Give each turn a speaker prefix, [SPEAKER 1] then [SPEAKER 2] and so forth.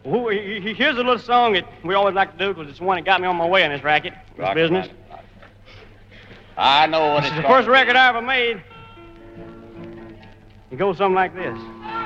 [SPEAKER 1] Here's a little song that we always like to do because it's the one that got me on my way in this racket, this business.
[SPEAKER 2] I know what
[SPEAKER 1] This is the first record I ever made. It goes something like this.